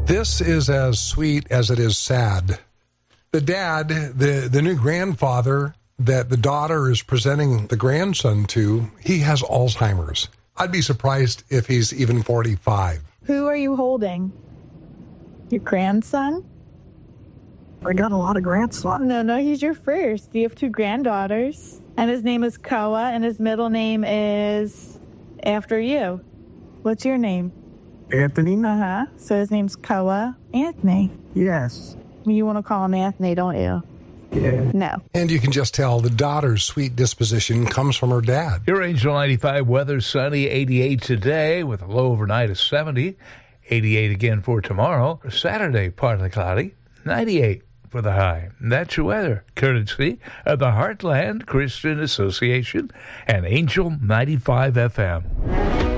This is as sweet as it is sad. The dad, the new grandfather that the daughter is presenting the grandson to, he has Alzheimer's. I'd be surprised if he's even 45. Who are you holding? Your grandson? I got a lot of grandsons. No, he's your first. You have 2 granddaughters. And his name is Koa, and his middle name is after you. What's your name? Anthony? So his name's Koa Anthony. Yes. You want to call him Anthony, don't you? Yeah. No. And you can just tell the daughter's sweet disposition comes from her dad. Your Angel 95 weather, sunny, 88 today with a low overnight of 70. 88 again for tomorrow. Saturday, partly cloudy, 98 for the high. That's your weather, courtesy of the Heartland Christian Association and Angel 95 FM.